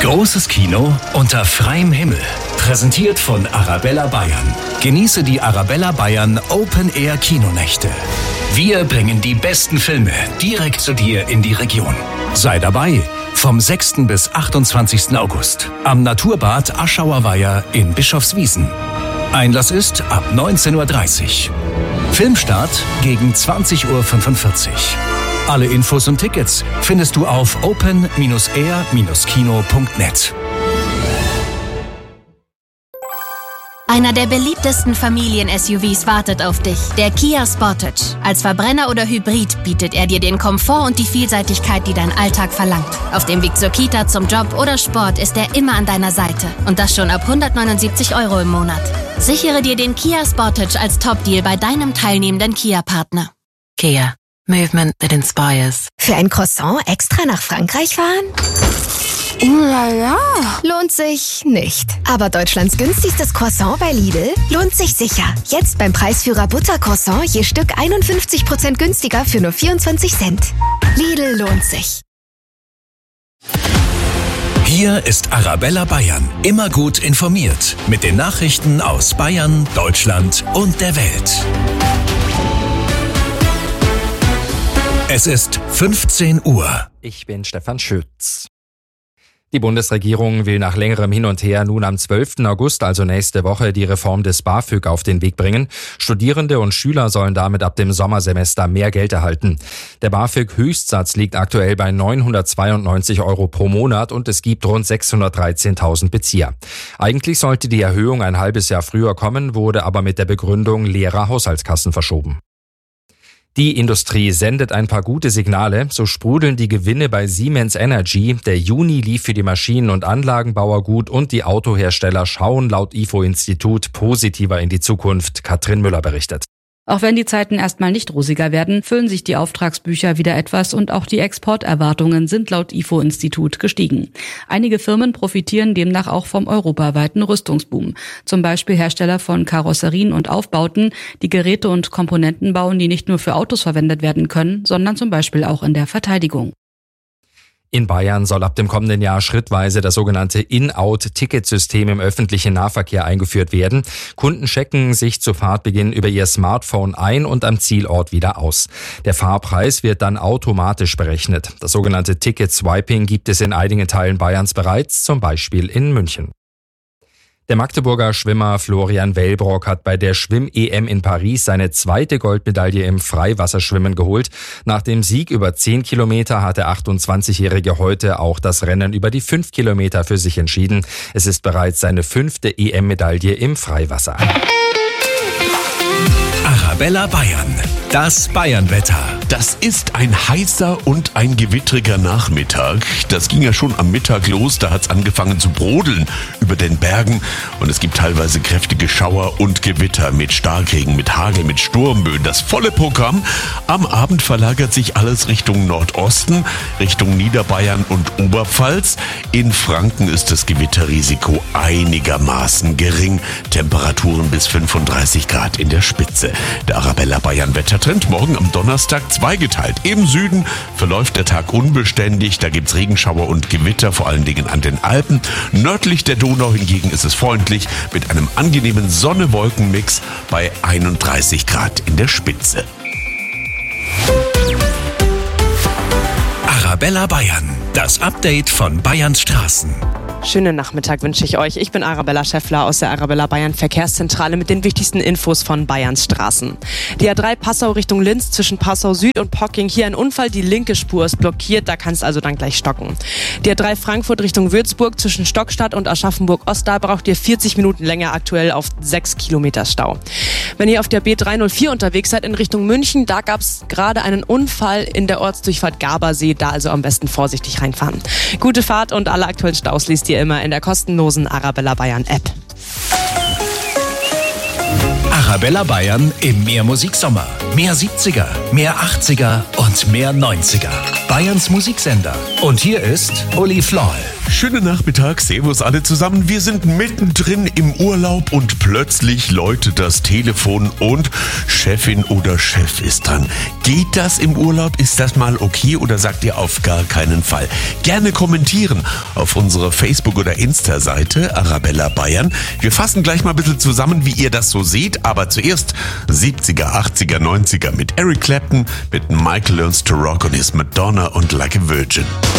Großes Kino unter freiem Himmel. Präsentiert von Arabella Bayern. Genieße die Arabella Bayern Open Air Kinonächte. Wir bringen die besten Filme direkt zu dir in die Region. Sei dabei vom 6. bis 28. August am Naturbad Aschauer Weiher in Bischofswiesen. Einlass ist ab 19:30 Uhr. Filmstart gegen 20:45 Uhr. Alle Infos und Tickets findest du auf open-air-kino.net. Einer der beliebtesten Familien-SUVs wartet auf dich, der Kia Sportage. Als Verbrenner oder Hybrid bietet er dir den Komfort und die Vielseitigkeit, die dein Alltag verlangt. Auf dem Weg zur Kita, zum Job oder Sport ist er immer an deiner Seite. Und das schon ab 179 € im Monat. Sichere dir den Kia Sportage als Top-Deal bei deinem teilnehmenden Kia-Partner. Kia. Movement that inspires. Für ein Croissant extra nach Frankreich fahren? Ja. Lohnt sich nicht. Aber Deutschlands günstigstes Croissant bei Lidl lohnt sich sicher. Jetzt beim Preisführer Buttercroissant je Stück 51% günstiger für nur 24 Cent. Lidl lohnt sich. Hier ist Arabella Bayern. Immer gut informiert. Mit den Nachrichten aus Bayern, Deutschland und der Welt. Es ist 15 Uhr. Ich bin Stefan Schütz. Die Bundesregierung will nach längerem Hin und Her nun am 12. August, also nächste Woche, die Reform des BAföG auf den Weg bringen. Studierende und Schüler sollen damit ab dem Sommersemester mehr Geld erhalten. Der BAföG-Höchstsatz liegt aktuell bei 992 € pro Monat und es gibt rund 613.000 Bezieher. Eigentlich sollte die Erhöhung ein halbes Jahr früher kommen, wurde aber mit der Begründung leerer Haushaltskassen verschoben. Die Industrie sendet ein paar gute Signale, so sprudeln die Gewinne bei Siemens Energy. Der Juni lief für die Maschinen- und Anlagenbauer gut und die Autohersteller schauen laut IFO-Institut positiver in die Zukunft. Katrin Müller berichtet. Auch wenn die Zeiten erstmal nicht rosiger werden, füllen sich die Auftragsbücher wieder etwas und auch die Exporterwartungen sind laut IFO-Institut gestiegen. Einige Firmen profitieren demnach auch vom europaweiten Rüstungsboom. Zum Beispiel Hersteller von Karosserien und Aufbauten, die Geräte und Komponenten bauen, die nicht nur für Autos verwendet werden können, sondern zum Beispiel auch in der Verteidigung. In Bayern soll ab dem kommenden Jahr schrittweise das sogenannte In-Out-Ticketsystem im öffentlichen Nahverkehr eingeführt werden. Kunden checken sich zu Fahrtbeginn über ihr Smartphone ein und am Zielort wieder aus. Der Fahrpreis wird dann automatisch berechnet. Das sogenannte Ticket-Swiping gibt es in einigen Teilen Bayerns bereits, zum Beispiel in München. Der Magdeburger Schwimmer Florian Wellbrock hat bei der Schwimm-EM in Paris seine zweite Goldmedaille im Freiwasserschwimmen geholt. Nach dem Sieg über 10 Kilometer hat der 28-Jährige heute auch das Rennen über die 5 Kilometer für sich entschieden. Es ist bereits seine 5. EM-Medaille im Freiwasser. Arabella Bayern. Das Bayernwetter. Das ist ein heißer und ein gewittriger Nachmittag. Das ging ja schon am Mittag los, da hat's angefangen zu brodeln über den Bergen und es gibt teilweise kräftige Schauer und Gewitter mit Starkregen, mit Hagel, mit Sturmböen. Das volle Programm. Am Abend verlagert sich alles Richtung Nordosten, Richtung Niederbayern und Oberpfalz. In Franken ist das Gewitterrisiko einigermaßen gering. Temperaturen bis 35 Grad in der Spitze. Der Arabella Bayern Wettertrend morgen am Donnerstag zweigeteilt. Im Süden verläuft der Tag unbeständig. Da gibt's Regenschauer und Gewitter, vor allen Dingen an den Alpen. Nördlich der Donau hingegen ist es freundlich mit einem angenehmen Sonne-Wolken-Mix bei 31 Grad in der Spitze. Arabella Bayern. Das Update von Bayerns Straßen. Schönen Nachmittag wünsche ich euch. Ich bin Arabella Schäffler aus der Arabella Bayern Verkehrszentrale mit den wichtigsten Infos von Bayerns Straßen. Die A3 Passau Richtung Linz zwischen Passau Süd und Pocking. Hier ein Unfall, die linke Spur ist blockiert, da kann es also dann gleich stocken. Die A3 Frankfurt Richtung Würzburg zwischen Stockstadt und Aschaffenburg Ost, da braucht ihr 40 Minuten länger, aktuell auf 6 Kilometer Stau. Wenn ihr auf der B304 unterwegs seid in Richtung München, da gab es gerade einen Unfall in der Ortsdurchfahrt Gabersee, da also am besten vorsichtig reinfahren. Gute Fahrt und alle aktuellen Staus liest ihr immer in der kostenlosen Arabella Bayern App. Arabella Bayern im Mehrmusiksommer. Mehr 70er, mehr 80er und und mehr 90er. Bayerns Musiksender. Und hier ist Uli Floll. Schönen Nachmittag, servus alle zusammen. Wir sind mittendrin im Urlaub und plötzlich läutet das Telefon und Chefin oder Chef ist dran. Geht das im Urlaub? Ist das mal okay oder sagt ihr auf gar keinen Fall? Gerne kommentieren auf unserer Facebook- oder Insta-Seite Arabella Bayern. Wir fassen gleich mal ein bisschen zusammen, wie ihr das so seht, aber zuerst 70er, 80er, 90er mit Eric Clapton, mit Michael Learns to Rock und his Madonna und Like a Virgin.